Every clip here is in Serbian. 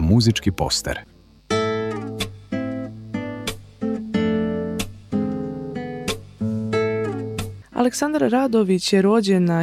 muzički poster. Aleksandar Radović je rođen na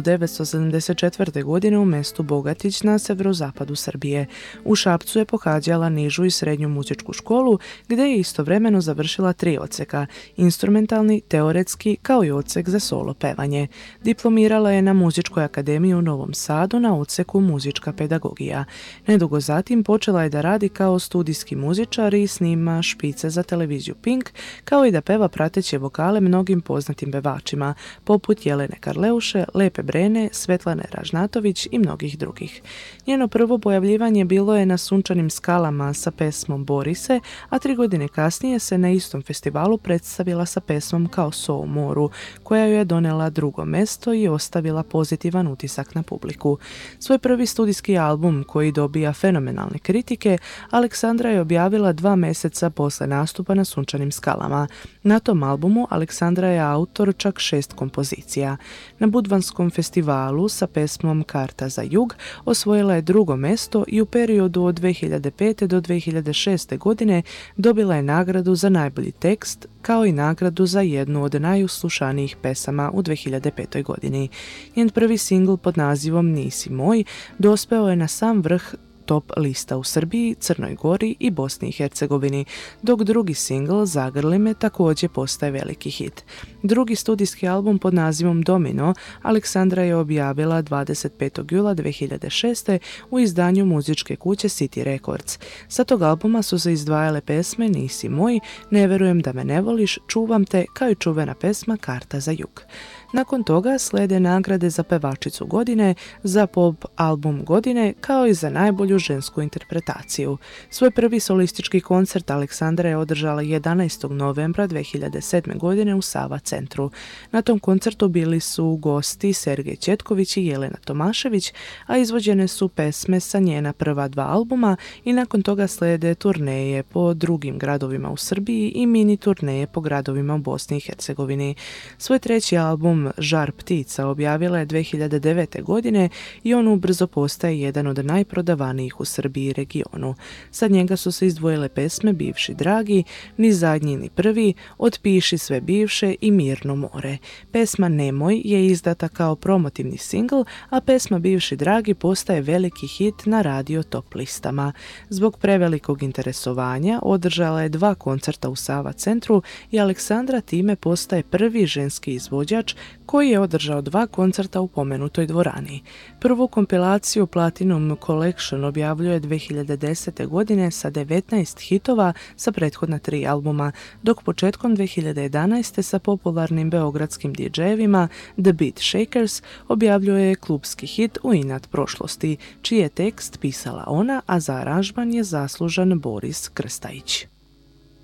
1974. godine u mestu Bogatić na severozapadu Srbije. U Šapcu je pohađala nižu i srednju muzičku školu, gdje je istovremeno završila 3 odseka, instrumentalni, teoretski kao i odsek za solo pevanje. Diplomirala je na Muzičkoj akademiji u Novom Sadu na odseku muzička pedagogija. Nedugo zatim počela je da radi kao studijski muzičar i snima špice za televiziju Pink, kao i da peva prateće vokale mnogim poznatim pevačima, poput Jelene Karleuše, Lepe Brene, Svetlane Ražnatović i mnogih drugih. Njeno prvo pojavljivanje bilo je na Sunčanim skalama sa pesmom Bori se, a 3 godine kasnije se na istom festivalu predstavila sa pesmom Kao so u moru, koja joj je donela 2. mesto i ostavila pozitivan utisak na publiku. Svoj prvi studijski album, koji dobija fenomenalne kritike, Aleksandra je objavila 2 mjeseca posle nastupa na Sunčanim skalama. Na tom albumu Aleksandra je autor čak 6 kompozicija. Na Budvanskom festivalu sa pesmom Karta za jug osvojila je 2. mesto i u periodu od 2005. do 2006. godine dobila je nagradu za najbolji tekst, kao i nagradu za jednu od najuslušanijih pesama u 2005. godini. Njen prvi singl pod nazivom Nisi moj dospeo je na sam vrh top lista u Srbiji, Crnoj Gori i Bosni i Hercegovini, dok drugi singl Zagrli me također postaje veliki hit. Drugi studijski album pod nazivom Domino Aleksandra je objavila 25. jula 2006. u izdanju muzičke kuće City Records. Sa tog albuma su se izdvajale pesme Nisi moj, Ne verujem da me ne voliš, Čuvam te, kao i čuvena pesma Karta za jug. Nakon toga slede nagrade za pevačicu godine, za pop album godine, kao i za najbolju žensku interpretaciju. Svoj prvi solistički koncert Aleksandra je održala 11. novembra 2007. godine u Sava centru. Na tom koncertu bili su gosti Sergej Četković i Jelena Tomašević, a izvođene su pesme sa njena prva 2 albuma i nakon toga slede turneje po drugim gradovima u Srbiji i mini turneje po gradovima u Bosni i Hercegovini. Svoj 3. album Žar ptica objavila je 2009. godine i on ubrzo postaje jedan od najprodavanijih u Srbiji i regionu. Sa njega su se izdvojile pesme Bivši dragi, Ni zadnji ni prvi, Otpiši sve bivše i Mirno more. Pesma Nemoj je izdata kao promotivni singl, a pesma Bivši dragi postaje veliki hit na radio top listama. Zbog prevelikog interesovanja održala je 2 koncerta u Sava centru i Aleksandra time postaje prvi ženski izvođač koji je održao 2 koncerta u pomenutoj dvorani. Prvu kompilaciju Platinum Collection objavljuje 2010. godine sa 19 hitova sa prethodna 3 albuma, dok početkom 2011. sa popularnim beogradskim DJ-evima The Beat Shakers objavljuje klubski hit U inat prošlosti, čiji je tekst pisala ona, a za aranžman je zaslužan Boris Krstajić.